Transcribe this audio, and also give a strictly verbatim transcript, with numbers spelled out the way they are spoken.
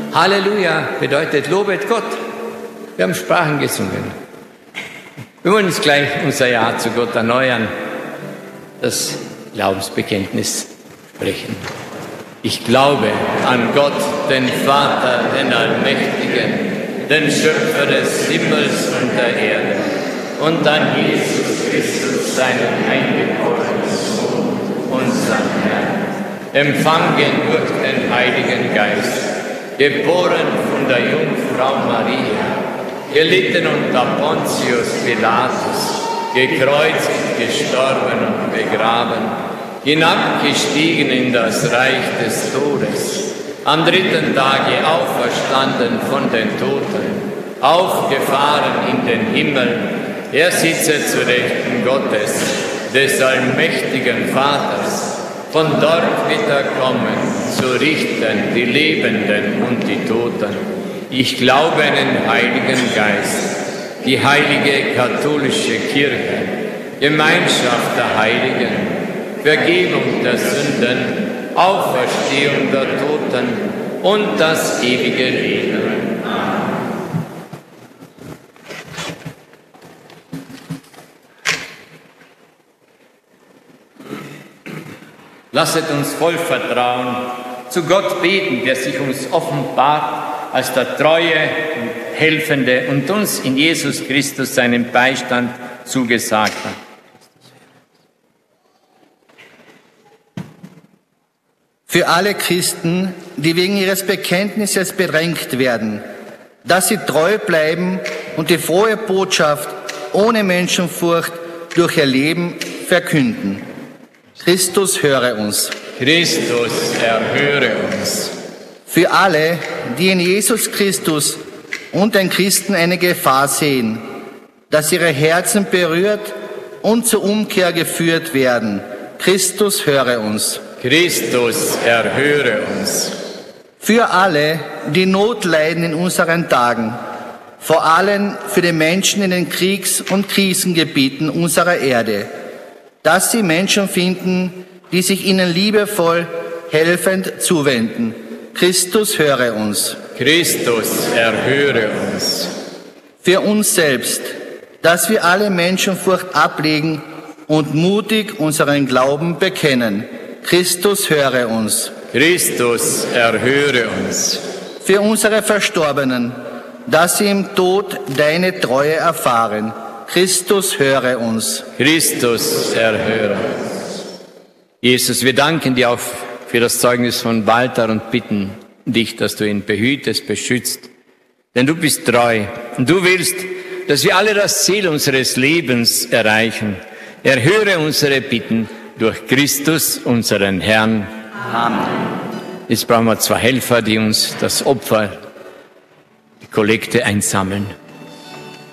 Halleluja bedeutet lobet Gott. Wir haben Sprachen gesungen. Wir wollen jetzt gleich unser Ja zu Gott erneuern, das Glaubensbekenntnis sprechen. Ich glaube an Gott, den Vater, den Allmächtigen, den Schöpfer des Himmels und der Erde, und an Jesus Christus, seinen eingeborenen Sohn, unseren Herrn, empfangen durch den Heiligen Geist, geboren von der Jungfrau Maria, gelitten unter Pontius Pilatus, gekreuzigt, gestorben und begraben, hinabgestiegen in das Reich des Todes, am dritten Tage auferstanden von den Toten, aufgefahren in den Himmel, er sitze zu Rechten Gottes, des allmächtigen Vaters, von dort wird er kommen, zu richten die Lebenden und die Toten. Ich glaube an den Heiligen Geist, die heilige katholische Kirche, Gemeinschaft der Heiligen, Vergebung der Sünden, Auferstehung der Toten und das ewige Leben. Amen. Lasset uns voll Vertrauen zu Gott beten, der sich uns offenbart als der treue und helfende und uns in Jesus Christus seinen Beistand zugesagt hat. Für alle Christen, die wegen ihres Bekenntnisses bedrängt werden, dass sie treu bleiben und die frohe Botschaft ohne Menschenfurcht durch ihr Leben verkünden. Christus, höre uns. Christus, erhöre uns. Für alle, die in Jesus Christus und den Christen eine Gefahr sehen, dass ihre Herzen berührt und zur Umkehr geführt werden. Christus, höre uns. Christus, erhöre uns. Für alle, die Not leiden in unseren Tagen, vor allem für die Menschen in den Kriegs- und Krisengebieten unserer Erde, dass sie Menschen finden, die sich ihnen liebevoll, helfend zuwenden. Christus, höre uns. Christus, erhöre uns. Für uns selbst, dass wir alle Menschenfurcht ablegen und mutig unseren Glauben bekennen. Christus, höre uns. Christus, erhöre uns. Für unsere Verstorbenen, dass sie im Tod deine Treue erfahren. Christus, höre uns. Christus, erhöre uns. Jesus, wir danken dir auch für das Zeugnis von Walter und bitten dich, dass du ihn behütest, beschützt. Denn du bist treu und du willst, dass wir alle das Ziel unseres Lebens erreichen. Erhöre unsere Bitten durch Christus, unseren Herrn. Amen. Jetzt brauchen wir zwei Helfer, die uns das Opfer, die Kollekte einsammeln.